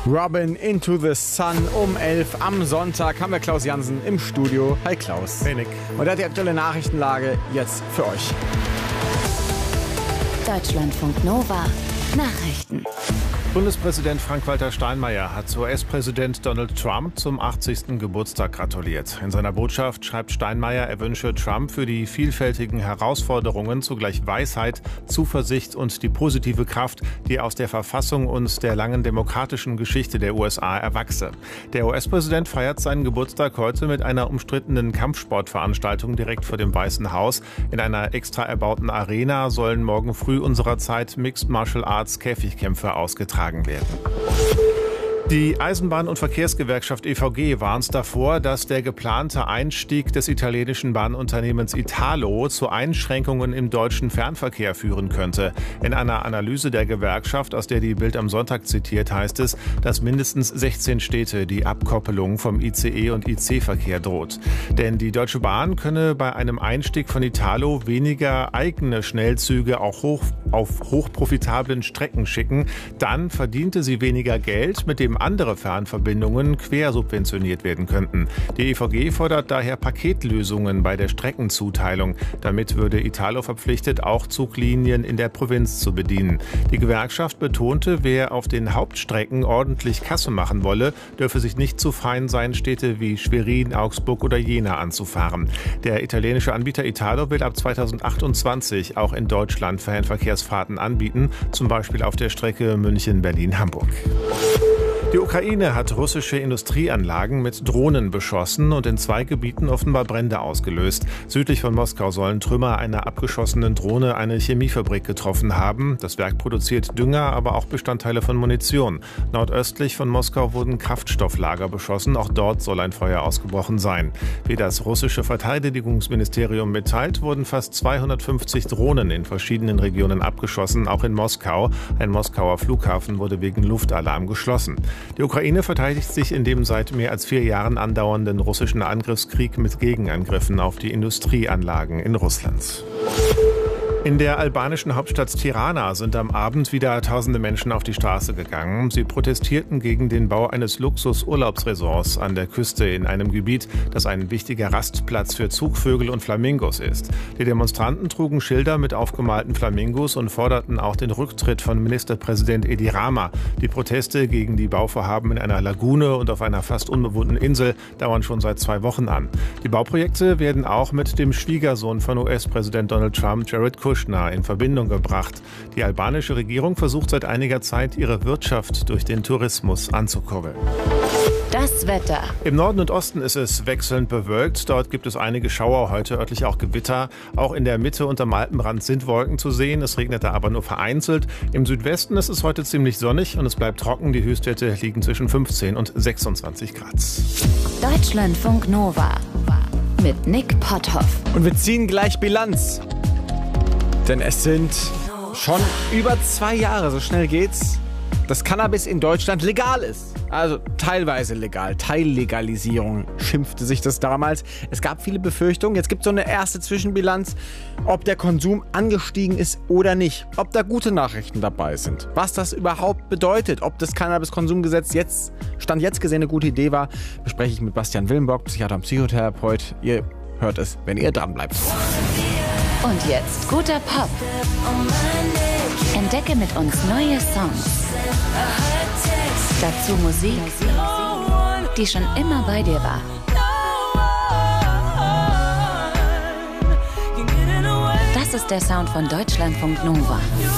Robin Into the Sun um 11 am Sonntag haben wir Klaus Jansen im Studio. Hi Klaus. Hey Nick. Und er hat die aktuelle Nachrichtenlage jetzt für euch. Deutschlandfunk Nova Nachrichten. Bundespräsident Frank-Walter Steinmeier hat US-Präsident Donald Trump zum 80. Geburtstag gratuliert. In seiner Botschaft schreibt Steinmeier, er wünsche Trump für die vielfältigen Herausforderungen zugleich Weisheit, Zuversicht und die positive Kraft, die aus der Verfassung und der langen demokratischen Geschichte der USA erwachse. Der US-Präsident feiert seinen Geburtstag heute mit einer umstrittenen Kampfsportveranstaltung direkt vor dem Weißen Haus. In einer extra erbauten Arena sollen morgen früh unserer Zeit Mixed Martial Arts Käfigkämpfe ausgetragen werden. Die Eisenbahn- und Verkehrsgewerkschaft EVG warnt davor, dass der geplante Einstieg des italienischen Bahnunternehmens Italo zu Einschränkungen im deutschen Fernverkehr führen könnte. In einer Analyse der Gewerkschaft, aus der die Bild am Sonntag zitiert, heißt es, dass mindestens 16 Städte die Abkoppelung vom ICE- und IC-Verkehr droht. Denn die Deutsche Bahn könne bei einem Einstieg von Italo weniger eigene Schnellzüge auch auf hochprofitablen Strecken schicken. Dann verdiente sie weniger Geld, mit dem andere Fernverbindungen quersubventioniert werden könnten. Die EVG fordert daher Paketlösungen bei der Streckenzuteilung. Damit würde Italo verpflichtet, auch Zuglinien in der Provinz zu bedienen. Die Gewerkschaft betonte, wer auf den Hauptstrecken ordentlich Kasse machen wolle, dürfe sich nicht zu fein sein, Städte wie Schwerin, Augsburg oder Jena anzufahren. Der italienische Anbieter Italo will ab 2028 auch in Deutschland Fernverkehrsfahrten anbieten, zum Beispiel auf der Strecke München-Berlin-Hamburg. Die Ukraine hat russische Industrieanlagen mit Drohnen beschossen und in 2 Gebieten offenbar Brände ausgelöst. Südlich von Moskau sollen Trümmer einer abgeschossenen Drohne eine Chemiefabrik getroffen haben. Das Werk produziert Dünger, aber auch Bestandteile von Munition. Nordöstlich von Moskau wurden Kraftstofflager beschossen. Auch dort soll ein Feuer ausgebrochen sein. Wie das russische Verteidigungsministerium mitteilt, wurden fast 250 Drohnen in verschiedenen Regionen abgeschossen, auch in Moskau. Ein Moskauer Flughafen wurde wegen Luftalarm geschlossen. Die Ukraine verteidigt sich in dem seit mehr als 4 Jahren andauernden russischen Angriffskrieg mit Gegenangriffen auf die Industrieanlagen in Russland. In der albanischen Hauptstadt Tirana sind am Abend wieder tausende Menschen auf die Straße gegangen. Sie protestierten gegen den Bau eines Luxus-Urlaubsresorts an der Küste in einem Gebiet, das ein wichtiger Rastplatz für Zugvögel und Flamingos ist. Die Demonstranten trugen Schilder mit aufgemalten Flamingos und forderten auch den Rücktritt von Ministerpräsident Edi Rama. Die Proteste gegen die Bauvorhaben in einer Lagune und auf einer fast unbewohnten Insel dauern schon seit 2 Wochen an. Die Bauprojekte werden auch mit dem Schwiegersohn von US-Präsident Donald Trump, Jared Kushner, in Verbindung gebracht. Die albanische Regierung versucht seit einiger Zeit, ihre Wirtschaft durch den Tourismus anzukurbeln. Das Wetter. Im Norden und Osten ist es wechselnd bewölkt. Dort gibt es einige Schauer, heute örtlich auch Gewitter. Auch in der Mitte und am Alpenrand sind Wolken zu sehen. Es regnete aber nur vereinzelt. Im Südwesten ist es heute ziemlich sonnig und es bleibt trocken. Die Höchstwerte liegen zwischen 15 und 26 Grad. Deutschlandfunk Nova mit Nick Potthoff. Und wir ziehen gleich Bilanz. Denn es sind schon über 2 Jahre, so schnell geht's, dass Cannabis in Deutschland legal ist. Also teilweise legal, Teillegalisierung schimpfte sich das damals. Es gab viele Befürchtungen. Jetzt gibt es so eine erste Zwischenbilanz, ob der Konsum angestiegen ist oder nicht. Ob da gute Nachrichten dabei sind. Was das überhaupt bedeutet. Ob das Cannabiskonsumgesetz Stand jetzt gesehen eine gute Idee war, bespreche ich mit Bastian Willenbock, Psychiater und Psychotherapeut. Ihr hört es, wenn ihr dran bleibt. Und jetzt guter Pop. Entdecke mit uns neue Songs. Dazu Musik, die schon immer bei dir war. Das ist der Sound von Deutschlandfunk Nova.